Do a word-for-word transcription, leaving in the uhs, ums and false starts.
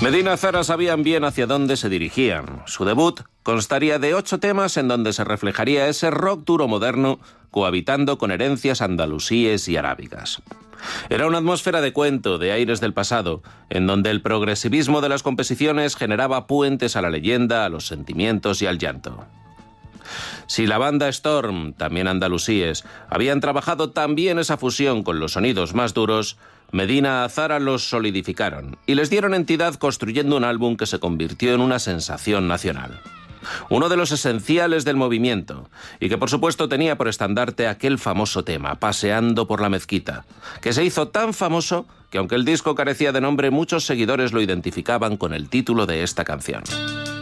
Medina Zara sabían bien hacia dónde se dirigían. Su debut constaría de ocho temas en donde se reflejaría ese rock duro moderno cohabitando con herencias andalusíes y arábigas. Era una atmósfera de cuento, de aires del pasado, en donde el progresivismo de las composiciones generaba puentes a la leyenda, a los sentimientos y al llanto. Si la banda Storm, también andalusíes, habían trabajado también esa fusión con los sonidos más duros, Medina Zara los solidificaron y les dieron entidad construyendo un álbum que se convirtió en una sensación nacional. Uno de los esenciales del movimiento, y que por supuesto tenía por estandarte aquel famoso tema, Paseando por la Mezquita, que se hizo tan famoso que aunque el disco carecía de nombre, muchos seguidores lo identificaban con el título de esta canción.